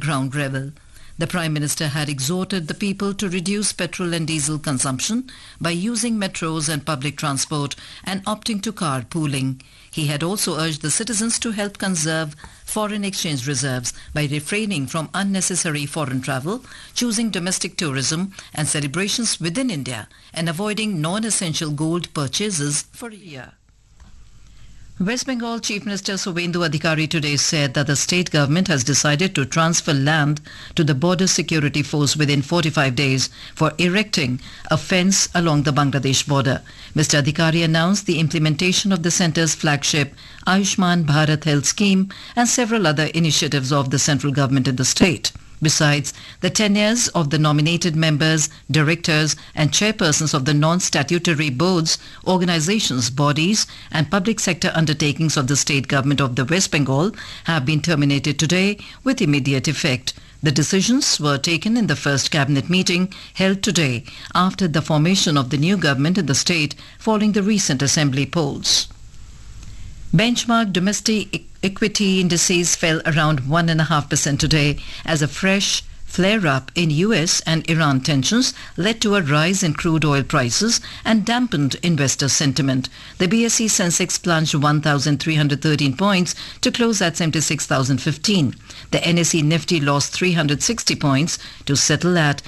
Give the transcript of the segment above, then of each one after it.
ground level. The Prime Minister had exhorted the people to reduce petrol and diesel consumption by using metros and public transport and opting to carpooling. He had also urged the citizens to help conserve foreign exchange reserves by refraining from unnecessary foreign travel, choosing domestic tourism and celebrations within India, and avoiding non-essential gold purchases for a year. West Bengal Chief Minister Suvendu Adhikari today said that the state government has decided to transfer land to the Border Security Force within 45 days for erecting a fence along the Bangladesh border. Mr. Adhikari announced the implementation of the centre's flagship Ayushman Bharat Health Scheme and several other initiatives of the central government in the state. Besides, the tenures of the nominated members, directors and chairpersons of the non-statutory boards, organizations, bodies and public sector undertakings of the state government of the West Bengal have been terminated today with immediate effect. The decisions were taken in the first cabinet meeting held today after the formation of the new government in the state following the recent assembly polls. Benchmark domestic equity indices fell around 1.5% today as a fresh flare-up in US and Iran tensions led to a rise in crude oil prices and dampened investor sentiment. The BSE Sensex plunged 1,313 points to close at 76,015. The NSE Nifty lost 360 points to settle at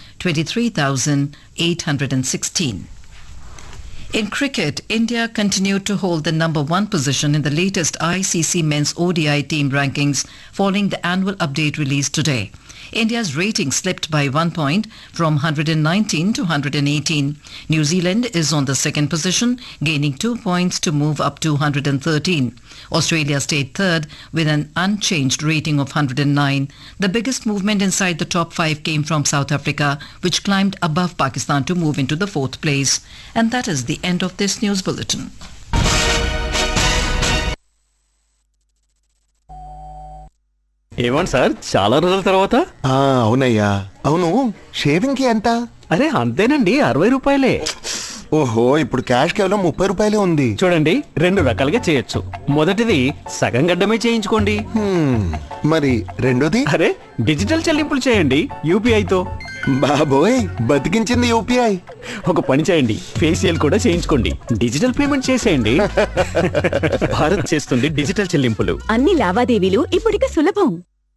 23,816. In cricket, India continued to hold the number one position in the latest ICC Men's ODI team rankings following the annual update released today. India's rating slipped by 1 point from 119 to 118. New Zealand is on the second position, gaining 2 points to move up to 113. Australia stayed third with an unchanged rating of 109. The biggest movement inside the top 5 came from South Africa, which climbed above Pakistan to move into the 4th place. And that is the end of this news bulletin. ఏమండి sir, చాలా రోజుల తర్వాత? అవునయ్యా. అవును, shaving కి ఎంత? అరే అంతేనండి, 60 రూపాయలే. ఓహో, ఇప్పుడు క్యాష్ కేవలం 30 రూపాయలే ఉంది. చూడండి, 2 రకాలుగా చేయొచ్చు. మొదటిది సగం గడ్డమే చేయించుకోండి. మరి రెండోది? అరే డిజిటల్ చెల్లింపులు చేయండి యూపీఐతో. బాబోయ్, బతికించింది యూపీఐ. ఒక పని చేయండి, ఫేషియల్ కూడా చేయించుకోండి, డిజిటల్ పేమెంట్ చేసేయండి. భారత్ చేస్తుంది డిజిటల్ చెల్లింపులు. అన్ని లావాదేవీలు ఇప్పుడిక సులభం.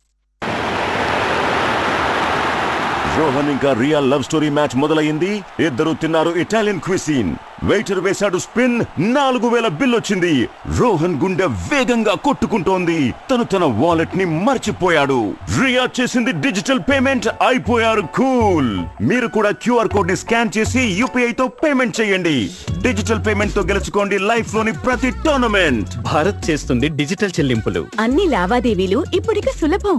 రోహన్ ఇంకా రియా లవ్ స్టోరీ మ్యాచ్ మొదలైంది. ఇద్దరు తిన్నారు ఇటాలియన్ క్విసిన్. వెయిటర్ వేశాడు స్పిన్, 4000 బిల్ వచ్చింది. రోహన్ గుండె వేగంగా కొట్టుకుంటోంది. తను తన వాలెట్ ని మర్చిపోయాడు. రియా చేసింది డిజిటల్ పేమెంట్, అయిపోయారు కూల్. మీరు కూడా క్యూఆర్ కోడ్ ని స్కాన్ చేసి యూపీఐ తో పేమెంట్ చేయండి. డిజిటల్ పేమెంట్ తో గెలుచుకోండి లైఫ్ లోని ప్రతి టోర్నమెంట్. భారత్ చేస్తుంది డిజిటల్ చెల్లింపులు. అన్ని లావాదేవీలు ఇప్పుడిక సులభం.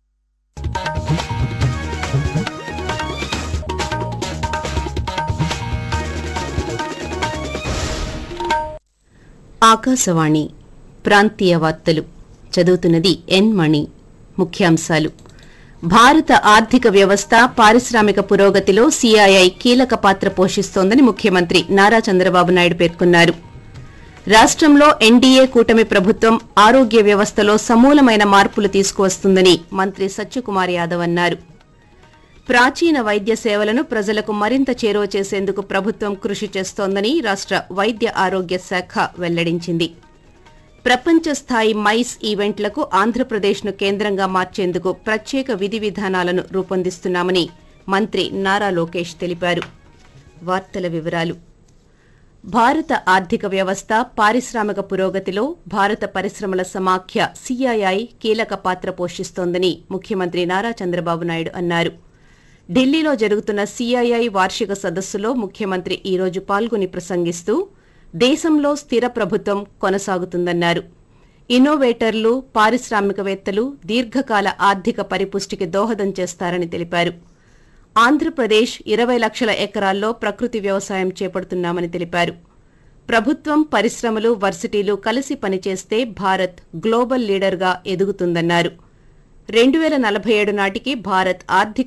ఆకాశవాణి ప్రాంతీయ వార్తలు చదువుతున్నది ఎన్ మణి. ముఖ్యాంశాలు: భారత ఆర్థిక వ్యవస్థ పారిశ్రామిక పురోగతిలో సిఐఐ కీలక పాత్ర పోషిస్తోందని ముఖ్యమంత్రి నారా చంద్రబాబు నాయుడు పేర్కొన్నారు. రాష్టంలో ఎన్డీఏ కూటమి ప్రభుత్వం ఆరోగ్య వ్యవస్థలో సమూలమైన మార్పులు తీసుకువస్తుందని మంత్రి సత్యకుమార్ యాదవ్ అన్నారు. ప్రాచీన వైద్య సేవలను ప్రజలకు మరింత చేరువ చేసేందుకు ప్రభుత్వం కృషి చేస్తోందని రాష్ట వైద్య ఆరోగ్య శాఖ వెల్లడించింది. ప్రపంచ స్థాయి మైస్ ఈవెంట్లకు ఆంధ్రప్రదేశ్ను కేంద్రంగా మార్చేందుకు ప్రత్యేక విధి విధానాలను రూపొందిస్తున్నామని మంత్రి నారా లోకేష్ తెలిపారు. వార్తల వివరాలు: భారత ఆర్థిక వ్యవస్థ పారిశ్రామిక పురోగతిలో భారత పరిశ్రమల సమాఖ్య సిఐఐ కీలక పాత్ర పోషిస్తోందని ముఖ్యమంత్రి నారా చంద్రబాబు నాయుడు అన్నారు. ఢిల్లీలో జరుగుతున్న సిఐఐ వార్షిక సదస్సులో ముఖ్యమంత్రి ఈ రోజు పాల్గొని ప్రసంగిస్తూ దేశంలో స్థిర ప్రభుత్వం కొనసాగుతుందన్నారు. ఇన్నోవేటర్లు, పారిశ్రామికవేత్తలు దీర్ఘకాల ఆర్థిక పరిపుష్టికి దోహదం చేస్తారని తెలిపారు. ఆంధ్రప్రదేశ్ 20 లక్షల ఎకరాల్లో ప్రకృతి వ్యవసాయం చేపడుతున్నామని తెలిపారు. ప్రభుత్వం, పరిశ్రమలు, వర్సిటీలు కలిసి పనిచేస్తే భారత్ గ్లోబల్ లీడర్గా ఎదుగుతుందన్నారు. 2047 నాటికి భారత్ ఆర్థిక